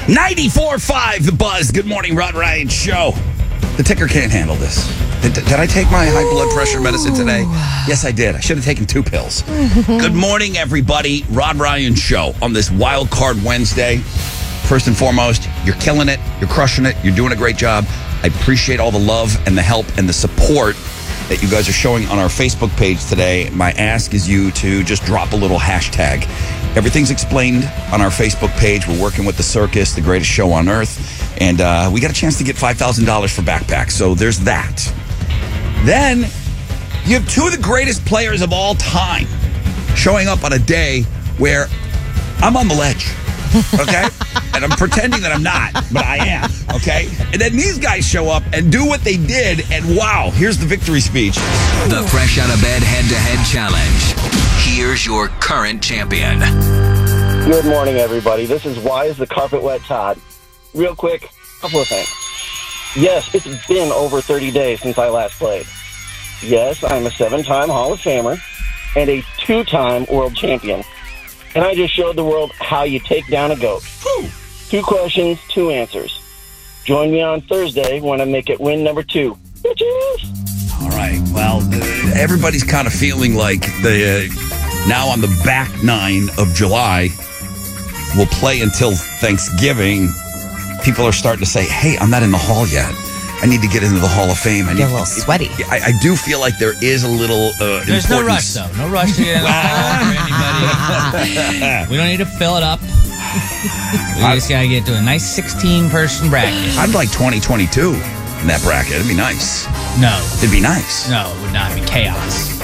94.5 The Buzz. Good morning, Rod Ryan Show. The ticker can't handle this. Did I take my high blood pressure medicine today? Yes, I did. I should have taken 2 pills. Good morning, everybody. Rod Ryan Show on this Wild Card Wednesday. First and foremost, you're killing it. You're crushing it. You're doing a great job. I appreciate all the love and the help and the support that you guys are showing on our Facebook page today. My ask is you to just drop a little hashtag. Everything's explained on our Facebook page. We're working with the circus, the greatest show on earth. And we got a chance to get $5,000 for backpacks. So there's that. Then you have 2 of the greatest players of all time showing up on a day where I'm on the ledge. Okay? And I'm pretending that I'm not, but I am. Okay? And then these guys show up and do what they did. And wow, here's the victory speech. The Fresh Out of Bed Head-to-Head Challenge. Here's your current champion. Good morning, everybody. This is Why is the Carpet Wet, Todd. Real quick, couple of things. Yes, it's been over 30 days since I last played. Yes, I'm a 7-time Hall of Famer and a 2-time world champion. And I just showed the world how you take down a goat. 2 questions, 2 answers. Join me on Thursday when I make it win number 2. Bitches! All right. Well, everybody's kind of feeling like now on the back 9 of July, we'll play until Thanksgiving. People are starting to say, hey, I'm not in the hall yet. I need to get into the Hall of Fame. Get a little sweaty. I do feel like there is a little There's no rush, though. No rush to get in the hall for anybody. We don't need to fill it up. We just got to get to a nice 16-person bracket. I'd like 2022 in that bracket. It'd be nice. No. It'd be nice. No, it would not be chaos.